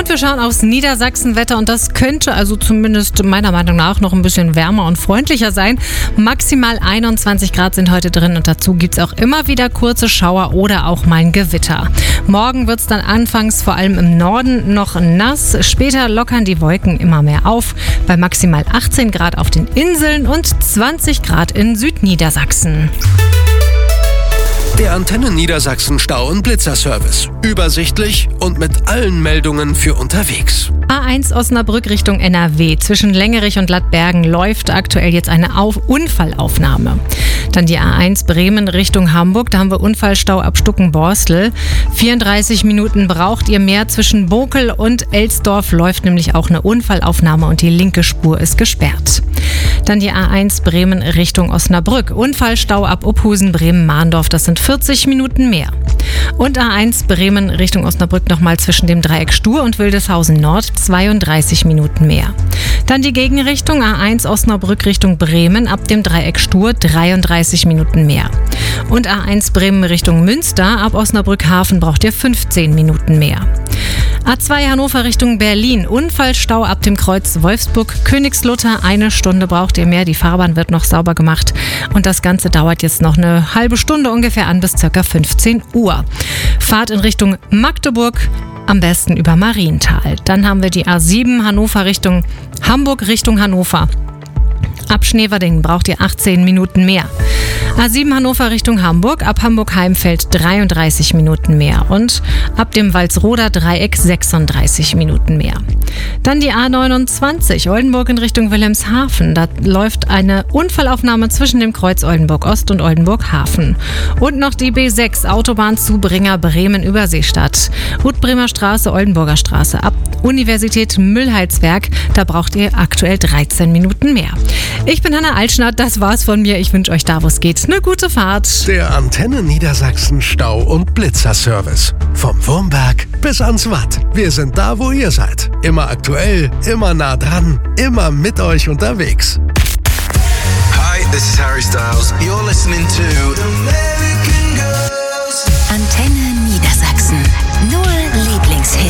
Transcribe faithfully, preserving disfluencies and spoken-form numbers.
Und wir schauen aufs Niedersachsen-Wetter und das könnte also zumindest meiner Meinung nach noch ein bisschen wärmer und freundlicher sein. Maximal einundzwanzig Grad sind heute drin und dazu gibt es auch immer wieder kurze Schauer oder auch mal ein Gewitter. Morgen wird es dann anfangs vor allem im Norden noch nass. Später lockern die Wolken immer mehr auf bei maximal achtzehn Grad auf den Inseln und zwanzig Grad in Südniedersachsen. Der Antenne Niedersachsen Stau- und Blitzerservice. Übersichtlich und mit allen Meldungen für unterwegs. A eins Osnabrück Richtung N R W. Zwischen Längerich und Lattbergen läuft aktuell jetzt eine Auf- Unfallaufnahme. Dann die A eins Bremen Richtung Hamburg. Da haben wir Unfallstau ab Stuckenborstel. vierunddreißig Minuten braucht ihr mehr. Zwischen Bokel und Elsdorf läuft nämlich auch eine Unfallaufnahme und die linke Spur ist gesperrt. Dann die A eins Bremen Richtung Osnabrück. Unfallstau ab Uphusen, Bremen-Mahndorf. Das sind vierzig Minuten mehr. Und A eins Bremen Richtung Osnabrück nochmal zwischen dem Dreieck Stur und Wildeshausen Nord. zweiunddreißig Minuten mehr. Dann die Gegenrichtung A eins Osnabrück Richtung Bremen ab dem Dreieck Stur. dreiunddreißig Minuten mehr. Und A eins Bremen Richtung Münster ab Osnabrück Hafen braucht ihr fünfzehn Minuten mehr. A zwei Hannover Richtung Berlin. Unfallstau ab dem Kreuz Wolfsburg-Königslutter. Eine Stunde braucht ihr mehr. Die Fahrbahn wird noch sauber gemacht. Und das Ganze dauert jetzt noch eine halbe Stunde ungefähr an bis ca. fünfzehn Uhr. Fahrt in Richtung Magdeburg. Am besten über Marienthal. Dann haben wir die A sieben Hannover Richtung Hamburg Richtung Hannover. Ab Schneverdingen braucht ihr achtzehn Minuten mehr. A sieben Hannover Richtung Hamburg, ab Hamburg-Heimfeld dreiunddreißig Minuten mehr und ab dem Walsroder Dreieck sechsunddreißig Minuten mehr. Dann die A neunundzwanzig Oldenburg in Richtung Wilhelmshaven. Da läuft eine Unfallaufnahme zwischen dem Kreuz Oldenburg-Ost und Oldenburg-Hafen. Und noch die B sechs Autobahnzubringer Bremen-Überseestadt. Hutbremer Straße, Oldenburger Straße ab Universität Müllheitswerk. Da braucht ihr aktuell dreizehn Minuten mehr. Ich bin Hanna Altschnatt, das war's von mir. Ich wünsche euch da, wo es geht, eine gute Fahrt. Der Antenne Niedersachsen Stau- und Blitzerservice. Vom Wurmberg bis ans Watt. Wir sind da, wo ihr seid. Immer aktuell, immer nah dran, immer mit euch unterwegs. Hi, this is Harry Styles. You're listening to